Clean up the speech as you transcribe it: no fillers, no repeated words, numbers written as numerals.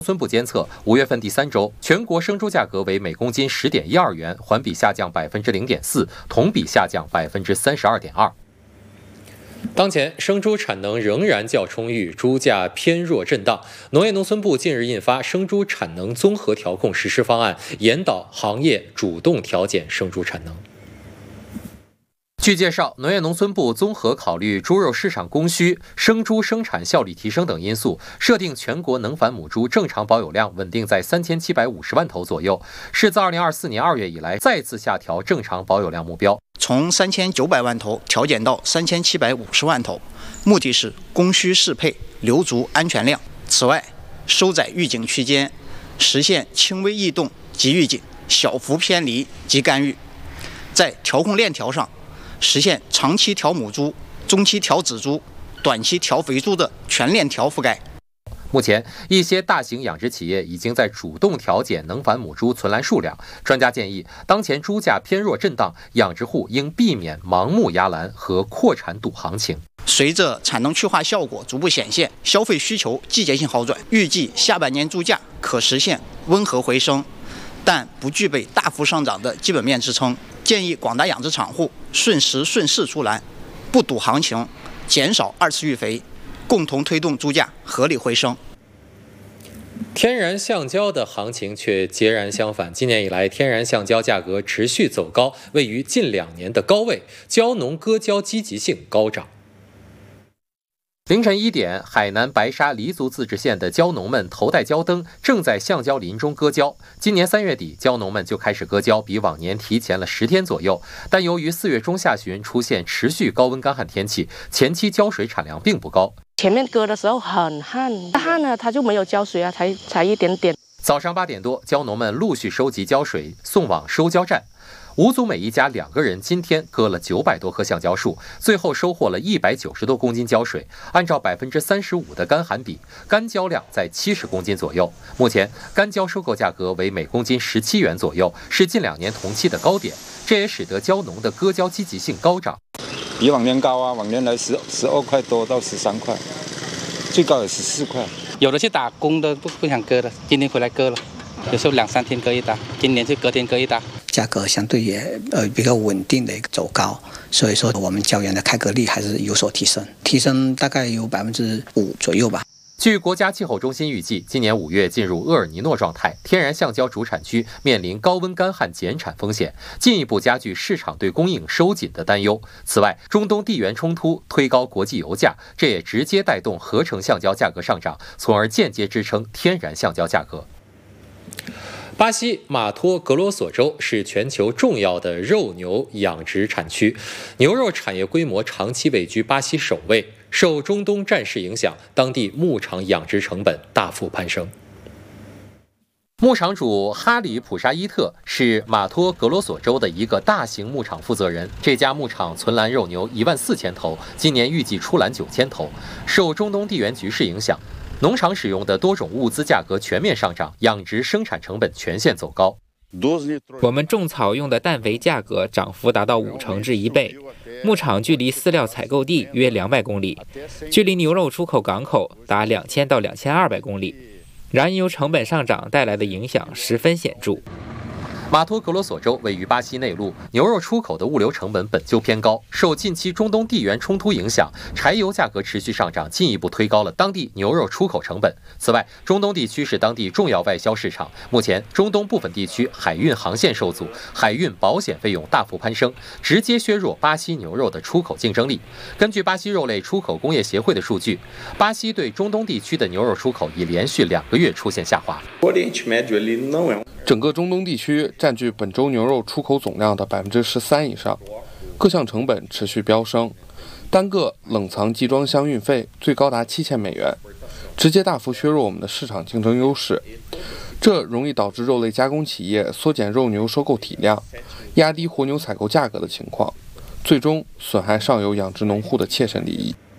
农村部监测，5月份第3周，全国生猪价格为每公斤10.12元，环比下降0.4%，同比下降32.2%。当前生猪产能仍然较充裕，猪价偏弱震荡。农业农村部近日印发生猪产能综合调控实施方案，引导行业主动调减生猪产能。据介绍，农业农村部综合考虑猪肉市场供需、生猪生产效率提升等因素，设定全国能繁母猪正常保有量稳定在3750万头左右，是自2024年2月以来再次下调正常保有量目标， 从3900万头调减到3750万头，目的是供需适配，留足安全量。此外，收窄预警区间，实现轻微异动即预警，小幅偏离即干预。在调控链条上，实现长期调母猪、中期调仔猪、短期调肥猪的全链条覆盖。 目前，一些大型养殖企业已经在主动调减能繁母猪存栏数量。专家建议，当前猪价偏弱震荡，养殖户应避免盲目压栏和扩产赌行情。 随着产能去化效果逐步显现，消费需求季节性好转，预计下半年猪价可实现温和回升，但不具备大幅上涨的基本面支撑。建议广大养殖场户顺时顺势出栏，不赌行情，减少2次育肥，共同推动猪价合理回升。 天然橡胶的行情却截然相反，今年以来，天然橡胶价格持续走高，位于近2年的高位，胶农割胶积极性高涨。凌晨1点，海南白沙黎族自治县的胶农们头戴胶灯，正在橡胶林中割胶。今年3月底，胶农们就开始割胶，比往年提前了10天左右。但由于4月中下旬出现持续高温干旱天气，前期胶水产量并不高。 前面割的时候很旱，旱呢它就没有胶水啊，才一点点。 早上8点多，胶农们陆续收集胶水，送往收胶站。吴族美一家2个人今天割了900多棵橡胶树，最后收获了190多公斤胶水，按照35%的干旱比，干胶量在70公斤左右。目前干胶收购价格为每公斤17元左右，是近2年同期的高点，这也使得胶农的割胶积极性高涨。 比往年高啊，往年来12块多到13块，最高有14块。 有的去打工的不想割了，今天回来割了，有时候2、3天割一打，今年就隔天割一打。 价格相对也比较稳定的一个走高，所以说我们胶原的开割率还是有所提升大概有5%左右吧。 据国家气候中心预计，今年5月进入厄尔尼诺状态，天然橡胶主产区面临高温干旱减产风险，进一步加剧市场对供应收紧的担忧。此外，中东地缘冲突推高国际油价，这也直接带动合成橡胶价格上涨，从而间接支撑天然橡胶价格。巴西马托格罗索州是全球重要的肉牛养殖产区，牛肉产业规模长期位居巴西首位。受中东战事影响，当地牧场养殖成本大幅攀升。牧场主哈里普沙伊特是马托格罗索州的一个大型牧场负责人，这家牧场存栏肉牛14000头，今年预计出栏9000头。受中东地缘局势影响，农场使用的多种物资价格全面上涨，养殖生产成本全线走高。 我们种草用的氮肥价格涨幅达到50%至1倍，牧场距离饲料采购地约200公里，距离牛肉出口港口达2000到2200公里，燃油成本上涨带来的影响十分显著。 马托格罗索州位于巴西内陆，牛肉出口的物流成本本就偏高，受近期中东地缘冲突影响，柴油价格持续上涨，进一步推高了当地牛肉出口成本。此外，中东地区是当地重要外销市场，目前中东部分地区海运航线受阻，海运保险费用大幅攀升，直接削弱巴西牛肉的出口竞争力。根据巴西肉类出口工业协会的数据，巴西对中东地区的牛肉出口已连续2个月出现下滑。 整个中东地区占据本周牛肉出口总量的13%以上，各项成本持续飙升，单个冷藏集装箱运费最高达7000美元，直接大幅削弱我们的市场竞争优势。这容易导致肉类加工企业缩减肉牛收购体量，压低活牛采购价格的情况，最终损害上游养殖农户的切身利益。